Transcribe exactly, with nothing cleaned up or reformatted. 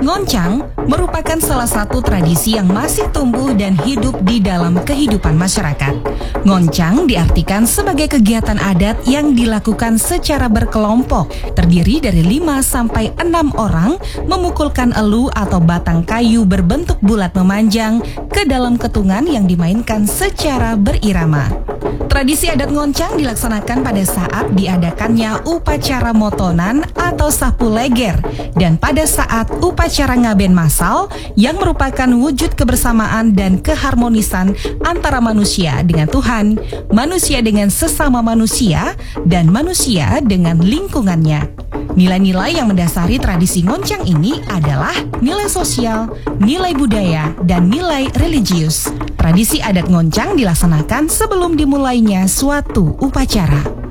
Ngoncang merupakan salah satu tradisi yang masih tumbuh dan hidup di dalam kehidupan masyarakat. Ngoncang diartikan sebagai kegiatan adat yang dilakukan secara berkelompok, terdiri dari lima sampai enam orang memukulkan elu atau batang kayu berbentuk bulat memanjang ke dalam ketungan yang dimainkan secara berirama. Tradisi adat ngoncang dilaksanakan pada saat diadakannya upacara motonan atau sapu leger dan pada saat upacara ngaben masal yang merupakan wujud kebersamaan dan keharmonisan antara manusia dengan Tuhan, manusia dengan sesama manusia, dan manusia dengan lingkungannya. Nilai-nilai yang mendasari tradisi ngoncang ini adalah nilai sosial, nilai budaya, dan nilai religius. Tradisi adat ngoncang dilaksanakan sebelum dimulainya suatu upacara.